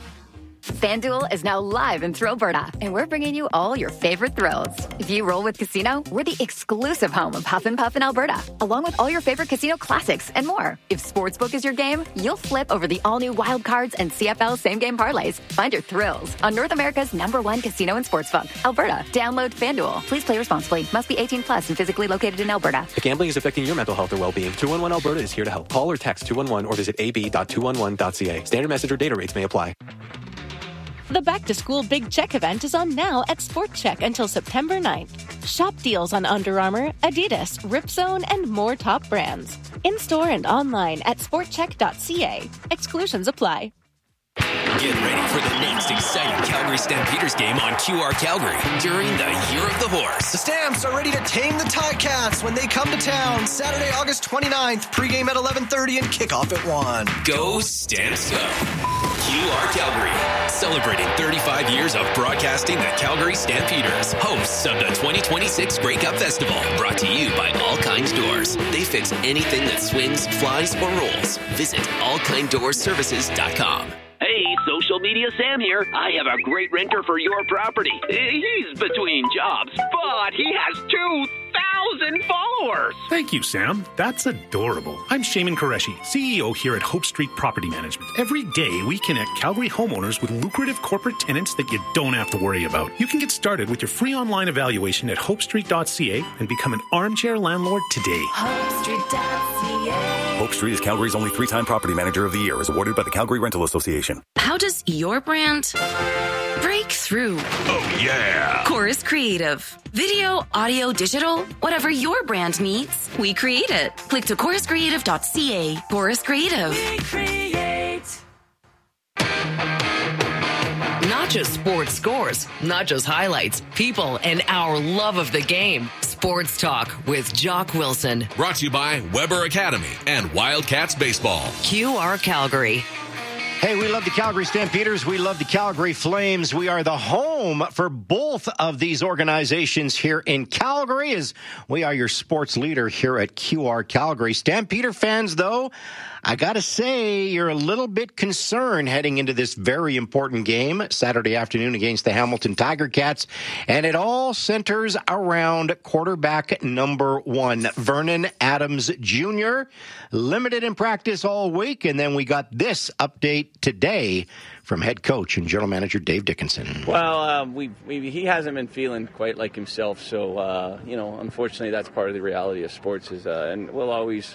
Speaker 6: FanDuel is now live in Thrillberta, and we're bringing you all your favorite thrills. If you roll with Casino, we're the exclusive home of Huff and Puff in Alberta, along with all your favorite casino classics and more. If Sportsbook is your game, you'll flip over the all-new Wild Cards and CFL same-game parlays. Find your thrills on North America's #1 casino and sportsbook, Alberta. Download FanDuel. Please play responsibly. Must be 18 plus and physically located in Alberta.
Speaker 26: If gambling is affecting your mental health or well-being, 211 Alberta is here to help. Call or text 211 or visit ab.211.ca. Standard message or data rates may apply.
Speaker 27: The Back to School Big Check event is on now at Sport Check until September 9th. Shop deals on Under Armour, Adidas, Ripzone, and more top brands. In-store and online at sportcheck.ca. Exclusions apply.
Speaker 25: Get ready for the next exciting Calgary Stampeders game on QR Calgary during the Year of the Horse.
Speaker 28: The Stamps are ready to tame the Ticats when they come to town. Saturday, August 29th, pregame at 11:30 and kickoff at 1.
Speaker 25: Go Stamps Go! QR Calgary, celebrating 35 years of broadcasting the Calgary Stampeders, hosts of the 2026 Grey Cup Festival, brought to you by All Kinds Doors. They fix anything that swings, flies, or rolls. Visit allkinddoorservices.com.
Speaker 29: Hey, social media Sam here. I have a great renter for your property. He's between jobs, but he has 2,000 followers.
Speaker 30: Thank you, Sam. That's adorable. I'm Shaman Qureshi, CEO here at Hope Street Property Management. Every day, we connect Calgary homeowners with lucrative corporate tenants that you don't have to worry about. You can get started with your free online evaluation at hopestreet.ca and become an armchair landlord today.
Speaker 31: HopeStreet.ca. Hope Street is Calgary's only 3-time property manager of the year, as awarded by the Calgary Rental Association.
Speaker 32: How does your brand break through?
Speaker 17: Oh, yeah!
Speaker 32: Chorus Creative. Video, audio, digital, whatever your brand needs, we create it. Click to choruscreative.ca. Chorus Creative.
Speaker 19: We create.
Speaker 4: Not just sports scores, not just highlights, people, and our love of the game. Sports Talk with Jock Wilson.
Speaker 7: Brought to you by Weber Academy and Wildcats Baseball.
Speaker 4: QR Calgary.
Speaker 13: Hey, we love the Calgary Stampeders. We love the Calgary Flames. We are the home for both of these organizations here in Calgary, as we are your sports leader here at QR Calgary. Stampeder fans, though, I got to say you're a little bit concerned heading into this very important game Saturday afternoon against the Hamilton Tiger Cats. And it all centers around quarterback number 1, Vernon Adams Jr., limited in practice all week. And then we got this update today from head coach and general manager Dave Dickenson.
Speaker 9: Well, he hasn't been feeling quite like himself. So, unfortunately, that's part of the reality of sports and we'll always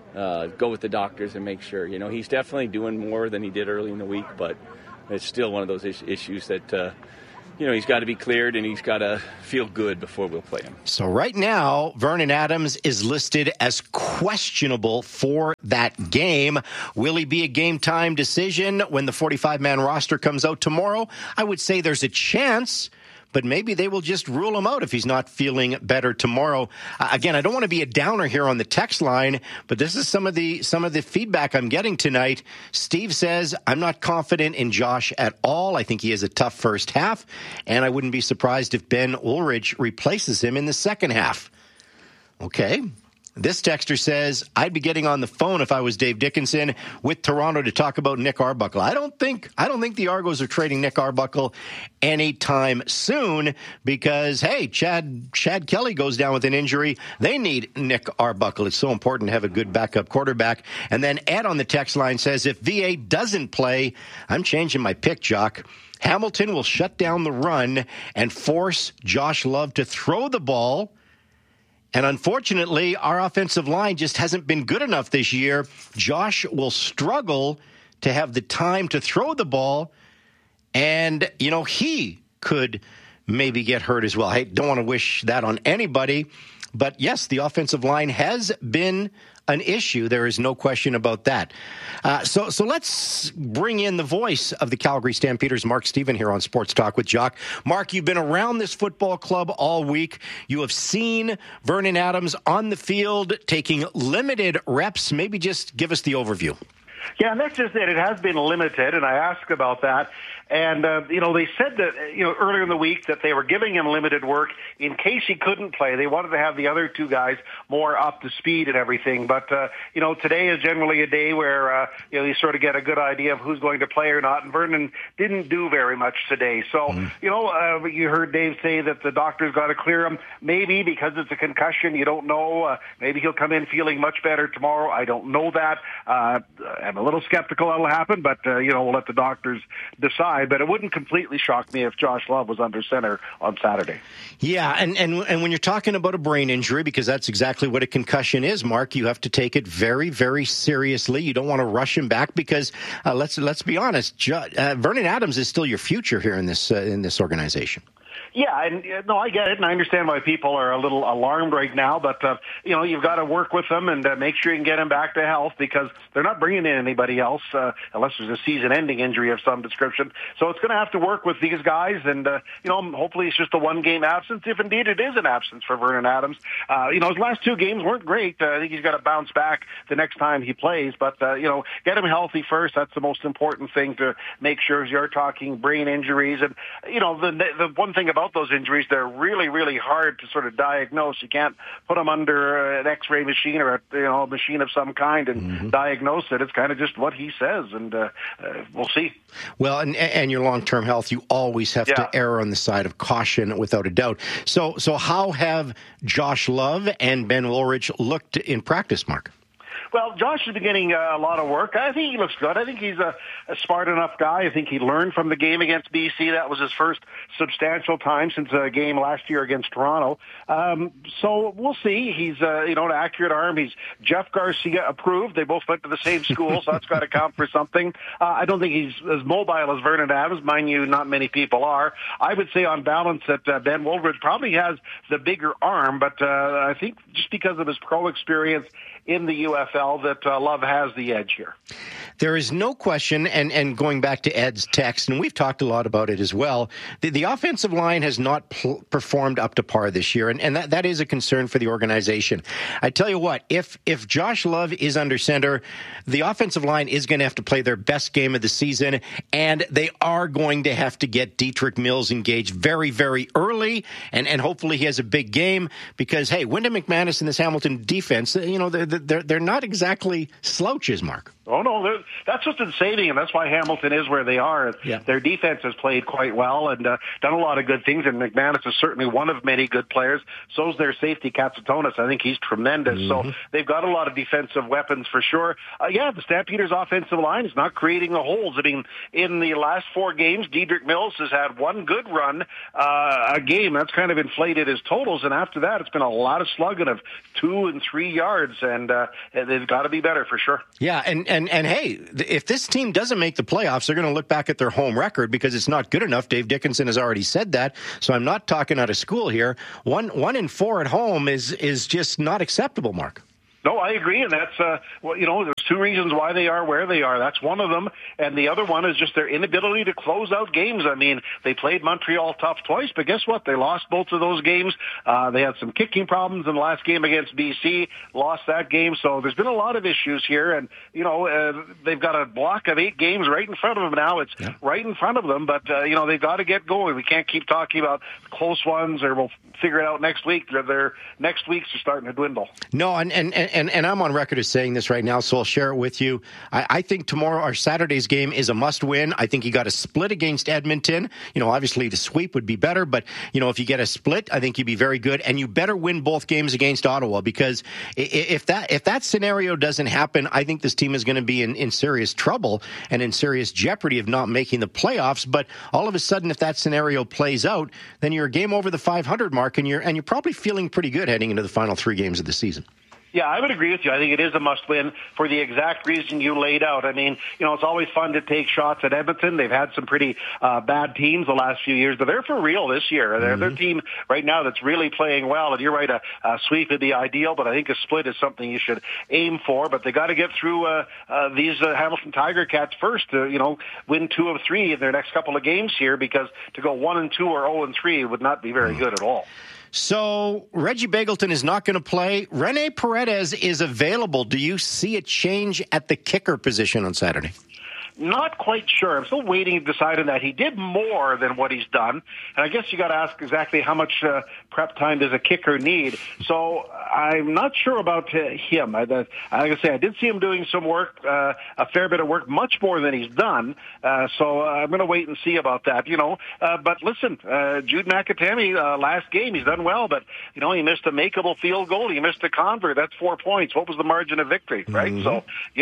Speaker 9: go with the doctors and make sure. He's definitely doing more than he did early in the week, but it's still one of those issues that, he's got to be cleared and he's got to feel good before we'll play him.
Speaker 13: So right now, Vernon Adams is listed as questionable for that game. Will he be a game-time decision when the 45-man roster comes out tomorrow? I would say there's a chance, but maybe they will just rule him out if he's not feeling better tomorrow. Again, I don't want to be a downer here on the text line, but this is some of the feedback I'm getting tonight. Steve says, I'm not confident in Josh at all. I think he has a tough first half, and I wouldn't be surprised if Ben Ulrich replaces him in the second half. Okay. This texter says, I'd be getting on the phone if I was Dave Dickenson with Toronto to talk about Nick Arbuckle. I don't think the Argos are trading Nick Arbuckle anytime soon because, hey, Chad Kelly goes down with an injury. They need Nick Arbuckle. It's so important to have a good backup quarterback. And then Ed on the text line says, if VA doesn't play, I'm changing my pick, Jock. Hamilton will shut down the run and force Josh Love to throw the ball. And unfortunately, our offensive line just hasn't been good enough this year. Josh will struggle to have the time to throw the ball. And, he could maybe get hurt as well. I don't want to wish that on anybody. But, yes, the offensive line has been an issue. There is no question about that. So let's bring in the voice of the Calgary Stampeders, Mark Stephen, here on Sports Talk with Jock. Mark, you've been around this football club all week. You have seen Vernon Adams on the field taking limited reps. Maybe just give us the overview.
Speaker 10: Yeah, and that's just it. It has been limited, and I asked about that. And, they said that, earlier in the week that they were giving him limited work in case he couldn't play. They wanted to have the other two guys more up to speed and everything. But, today is generally a day where, you sort of get a good idea of who's going to play or not. And Vernon didn't do very much today. So, you heard Dave say that the doctor's got to clear him. Maybe because it's a concussion, you don't know. Maybe he'll come in feeling much better tomorrow. I don't know that. I'm a little skeptical that'll happen, but, we'll let the doctors decide. But it wouldn't completely shock me if Josh Love was under center on Saturday.
Speaker 13: Yeah, and when you're talking about a brain injury, because that's exactly what a concussion is, Mark, you have to take it very, very seriously. You don't want to rush him back because let's be honest, Vernon Adams is still your future here in this organization.
Speaker 10: Yeah, and no, I get it, and I understand why people are a little alarmed right now. But you've got to work with them and make sure you can get them back to health because they're not bringing in anybody else unless there's a season-ending injury of some description. So it's going to have to work with these guys, and hopefully it's just a one-game absence. If indeed it is an absence for Vernon Adams, his last two games weren't great. I think he's got to bounce back the next time he plays. But get him healthy first. That's the most important thing to make sure. As you're talking brain injuries, and the one thing about those injuries, they're really, really hard to sort of diagnose. You can't put them under an X-ray machine or a machine of some kind and diagnose it. It's kind of just what he says, and we'll see.
Speaker 13: Well, and your long-term health, you always have to err on the side of caution, without a doubt. So how have Josh Love and Ben Ulrich looked in practice, Mark?
Speaker 10: Well, Josh is beginning a lot of work. I think he looks good. I think he's a smart enough guy. I think he learned from the game against BC. That was his first substantial time since a game last year against Toronto. So we'll see. He's, an accurate arm. He's Jeff Garcia approved. They both went to the same school, so that's got to count for something. I don't think he's as mobile as Vernon Adams. Mind you, not many people are. I would say on balance that Ben Woolridge probably has the bigger arm, but I think just because of his pro experience in the UFL that Love has the edge here.
Speaker 13: There is no question, and going back to Ed's text, and we've talked a lot about it as well, the offensive line has not performed up to par this year, and that is a concern for the organization. I tell you what, if Josh Love is under center, the offensive line is going to have to play their best game of the season, and they are going to have to get Dietrich Mills engaged very, very early, and hopefully he has a big game, because, hey, Wyndham McManus and this Hamilton defense, they're not exactly slouches, Mark.
Speaker 10: Oh, no, that's what's been saving them. That's why Hamilton is where they are. Yeah. Their defense has played quite well and done a lot of good things, and McManus is certainly one of many good players. So is their safety, Katsatonis. I think he's tremendous. So they've got a lot of defensive weapons for sure. The Stampeders' offensive line is not creating the holes. I mean, in the last 4 games, Dietrich Mills has had one good run a game. That's kind of inflated his totals, and after that, it's been a lot of slugging of 2 and 3 yards, and they've got to be better for sure.
Speaker 13: Yeah, and hey, if this team doesn't make the playoffs, they're going to look back at their home record because it's not good enough. Dave Dickinson has already said that, so I'm not talking out of school here. 1-4 at home is just not acceptable, Mark.
Speaker 10: No, I agree, and that's, there's 2 reasons why they are where they are. That's one of them, and the other one is just their inability to close out games. I mean, they played Montreal tough twice, but guess what? They lost both of those games. They had some kicking problems in the last game against BC, lost that game, so there's been a lot of issues here, and, they've got a block of 8 games right in front of them now. It's right in front of them, but, they've got to get going. We can't keep talking about close ones, or we'll figure it out next week. Their next weeks are starting to dwindle.
Speaker 13: No, and I'm on record as saying this right now, so I'll share it with you. I think tomorrow, our Saturday's game, is a must-win. I think you got a split against Edmonton. Obviously the sweep would be better, but, if you get a split, I think you'd be very good. And you better win both games against Ottawa, because if that scenario doesn't happen, I think this team is going to be in serious trouble and in serious jeopardy of not making the playoffs. But all of a sudden, if that scenario plays out, then you're a game over the 500 mark, and you're probably feeling pretty good heading into the final 3 games of the season.
Speaker 10: Yeah, I would agree with you. I think it is a must-win for the exact reason you laid out. I mean, it's always fun to take shots at Edmonton. They've had some pretty bad teams the last few years, but they're for real this year. They're their team right now that's really playing well, and you're right, a sweep would be ideal, but I think a split is something you should aim for. But they got to get through these Hamilton Tiger Cats first to, win 2 of 3 in their next couple of games here, because to go 1-2 or 0-3 would not be very good at all.
Speaker 13: So Reggie Begelton is not going to play. Rene Paredes is available. Do you see a change at the kicker position on Saturday?
Speaker 10: Not quite sure. I'm still waiting to decide on that. He did more than what he's done, and I guess you got to ask exactly how much prep time does a kicker need. So I'm not sure about him. Like I say, I did see him doing some work, a fair bit of work, much more than he's done. So I'm going to wait and see about that. But listen, Jude Nakatani last game, he's done well, but he missed a makeable field goal. He missed a convert. That's 4 points. What was the margin of victory, right? So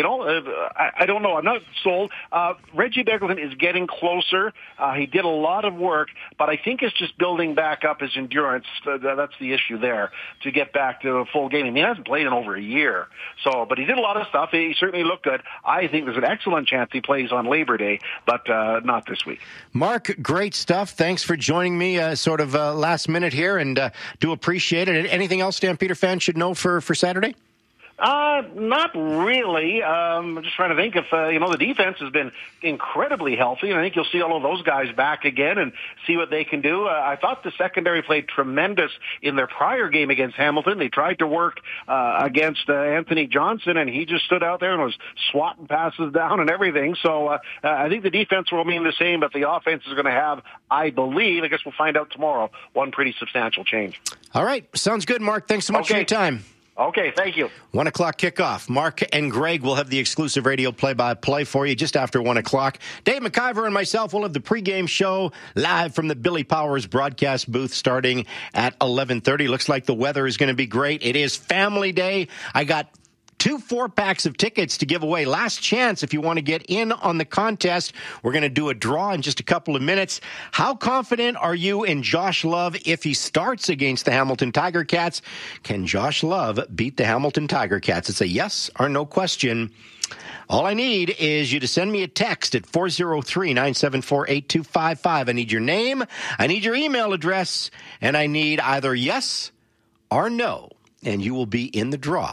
Speaker 10: I don't know. I'm not sold. Reggie Begelton is getting closer. He did a lot of work, but I think it's just building back up his endurance. That's the issue there, to get back to a full game. I mean, he hasn't played in over a year. But he did a lot of stuff. He certainly looked good. I think there's an excellent chance he plays on Labor Day, but not this week.
Speaker 13: Mark, great stuff. Thanks for joining me last minute here, and do appreciate it. Anything else Stampeder fans should know for Saturday?
Speaker 10: Not really. I'm just trying to think if, the defense has been incredibly healthy, and I think you'll see all of those guys back again and see what they can do. I thought the secondary played tremendous in their prior game against Hamilton. They tried to work against Anthony Johnson, and he just stood out there and was swatting passes down and everything. So I think the defense will mean the same, but the offense is going to have, I believe, I guess we'll find out tomorrow, one pretty substantial change.
Speaker 13: All right. Sounds good, Mark. Thanks so much for your time.
Speaker 10: Okay, thank you.
Speaker 13: 1 o'clock kickoff. Mark and Greg will have the exclusive radio play-by-play for you just after 1 o'clock. Dave McIver and myself will have the pregame show live from the Billy Powers broadcast booth starting at 11:30. Looks like the weather is going to be great. It is Family Day. I got 2 4-packs of tickets to give away. Last chance if you want to get in on the contest. We're going to do a draw in just a couple of minutes. How confident are you in Josh Love if he starts against the Hamilton Tiger Cats? Can Josh Love beat the Hamilton Tiger Cats? It's a yes or no question. All I need is you to send me a text at 403-974-8255. I need your name, I need your email address, and I need either yes or no, and you will be in the draw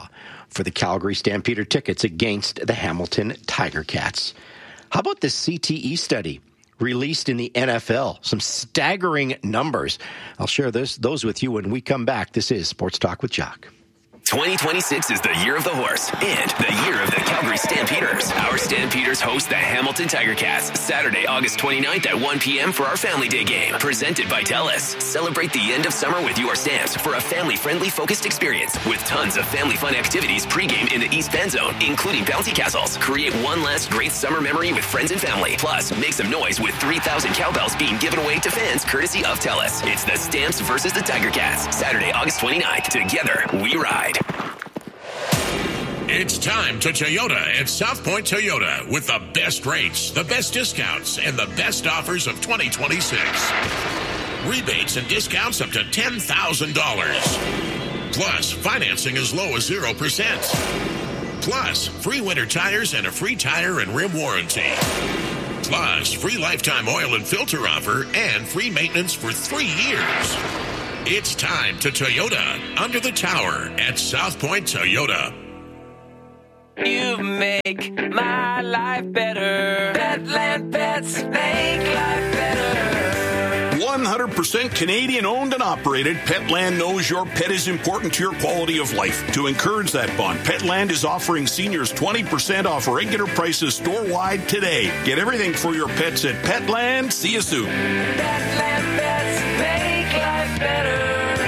Speaker 13: for the Calgary Stampeder tickets against the Hamilton Tiger Cats. How about the CTE study released in the NFL? Some staggering numbers. I'll share those with you when we come back. This is Sports Talk with Jock.
Speaker 8: 2026 is the year of the horse and the year of the Calgary Stampeders. Our Stampeders host the Hamilton Tiger Cats Saturday, August 29th at 1 p.m. for our Family Day game, presented by TELUS. Celebrate the end of summer with your Stamps for a family-friendly focused experience with tons of family fun activities pregame in the East Bend Zone, including bouncy castles. Create one last great summer memory with friends and family. Plus, make some noise with 3,000 cowbells being given away to fans courtesy of TELUS. It's the Stamps versus the Tiger Cats, Saturday, August 29th. Together, we ride.
Speaker 17: It's time to Toyota at South Point Toyota with the best rates, the best discounts, and the best offers of 2026. Rebates and discounts up to $10,000. Plus, financing as low as 0%. Plus, free winter tires and a free tire and rim warranty. Plus, free lifetime oil and filter offer and free maintenance for 3 years. It's time to Toyota under the tower at South Point Toyota.
Speaker 3: You make my life better. Petland Pets make life better.
Speaker 11: 100% Canadian owned and operated, Petland knows your pet is important to your quality of life. To encourage that bond, Petland is offering seniors 20% off regular prices store-wide today. Get everything for your pets at Petland. See you soon.
Speaker 3: Petland Pets make life better.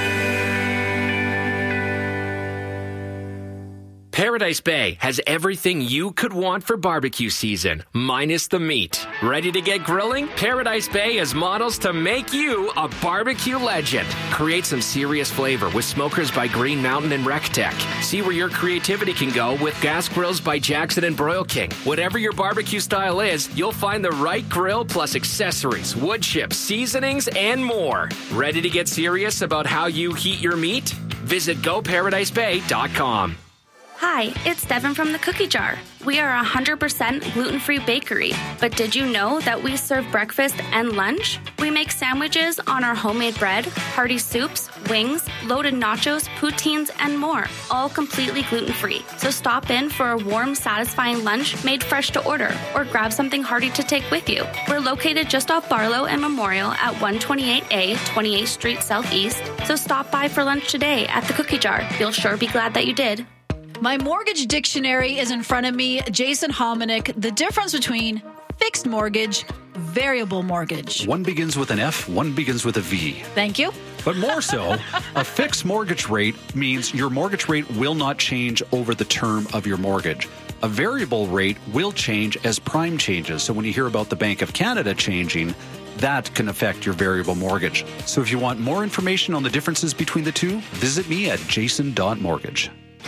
Speaker 12: Paradise Bay has everything you could want for barbecue season, minus the meat. Ready to get grilling? Paradise Bay has models to make you a barbecue legend. Create some serious flavor with smokers by Green Mountain and RecTech. See where your creativity can go with gas grills by Jackson and Broil King. Whatever your barbecue style is, you'll find the right grill plus accessories, wood chips, seasonings, and more. Ready to get serious about how you heat your meat? Visit GoParadiseBay.com.
Speaker 14: Hi, it's Devin from the Cookie Jar. We are a 100% gluten-free bakery, but did you know that we serve breakfast and lunch? We make sandwiches on our homemade bread, hearty soups, wings, loaded nachos, poutines, and more, all completely gluten-free. So stop in for a warm, satisfying lunch made fresh to order, or grab something hearty to take with you. We're located just off Barlow and Memorial at 128A, 28th Street Southeast, so stop by for lunch today at the Cookie Jar. You'll sure be glad that you did.
Speaker 15: My mortgage dictionary is in front of me. Jason Hominick, the difference between fixed mortgage, variable mortgage.
Speaker 16: One begins with an F, one begins with a V.
Speaker 15: Thank you.
Speaker 16: But more so, a fixed mortgage rate means your mortgage rate will not change over the term of your mortgage. A variable rate will change as prime changes. So when you hear about the Bank of Canada changing, that can affect your variable mortgage. So if you want more information on the differences between the two, visit me at jason.mortgage.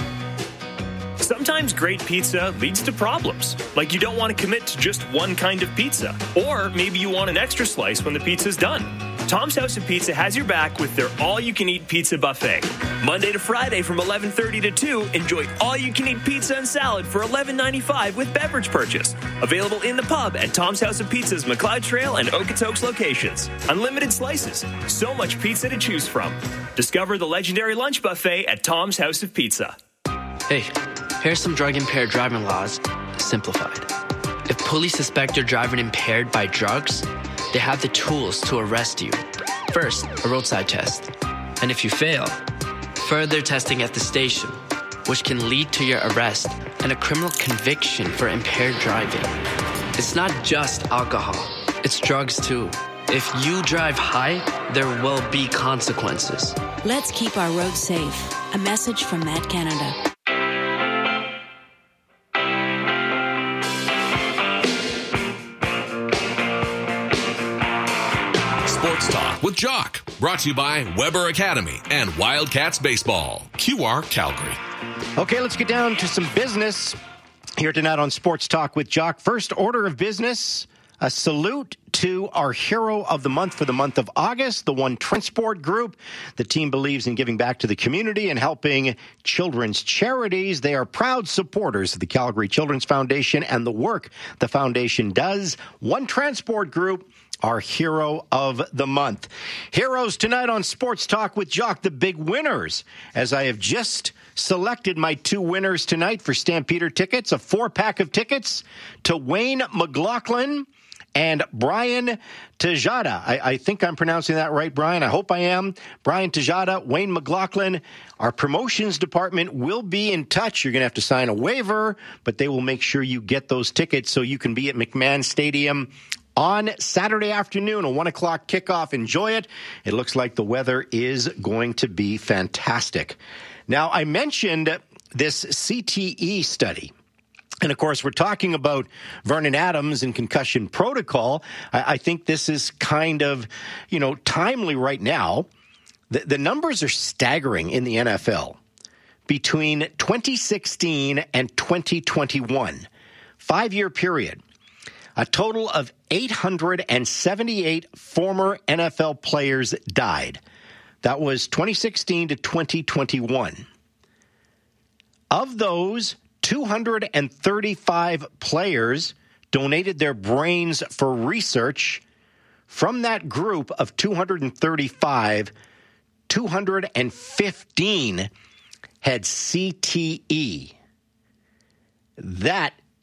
Speaker 18: Sometimes great pizza leads to problems, like you don't want to commit to just one kind of pizza, or maybe you want an extra slice when the pizza's done. Tom's House of Pizza has your back with their all-you-can-eat pizza buffet. Monday to Friday from 11:30 to 2, enjoy all-you-can-eat pizza and salad for $11.95 with beverage purchase. Available in the pub at Tom's House of Pizza's McLeod Trail and Okotoks locations. Unlimited slices, so much pizza to choose from. Discover the legendary lunch buffet at Tom's House of Pizza.
Speaker 20: Hey, here's some drug-impaired driving laws, simplified. If police suspect you're driving impaired by drugs, they have the tools to arrest you. First, a roadside test. And if you fail, further testing at the station, which can lead to your arrest and a criminal conviction for impaired driving. It's not just alcohol, it's drugs too. If you drive high, there will be consequences.
Speaker 21: Let's keep our roads safe. A message from Mad Canada.
Speaker 7: Sports Talk with Jock, brought to you by Weber Academy and Wildcats Baseball, QR Calgary.
Speaker 13: Okay, let's get down to some business here tonight on Sports Talk with Jock. First order of business, a salute to our hero of the month for the month of August, the One Transport Group. The team believes in giving back to the community and helping children's charities. They are proud supporters of the Calgary Children's Foundation and the work the foundation does. One Transport Group our hero of the month. Heroes tonight on Sports Talk with Jock, the big winners, as I have just selected my 2 winners tonight for Stampeder tickets, a 4-pack of tickets to Wayne McLaughlin and Brian Tejada. I think I'm pronouncing that right, Brian. I hope I am. Brian Tejada, Wayne McLaughlin. Our promotions department will be in touch. You're going to have to sign a waiver, but they will make sure you get those tickets so you can be at McMahon Stadium on Saturday afternoon, a 1 o'clock kickoff. Enjoy it. It looks like the weather is going to be fantastic. Now, I mentioned this CTE study. And, of course, we're talking about Vernon Adams and concussion protocol. I think this is kind of, timely right now. The numbers are staggering in the NFL. Between 2016 and 2021, 5-year period, a total of 878 former NFL players died. That was 2016 to 2021. Of those, 235 players donated their brains for research. From that group of 235, 215 had CTE. That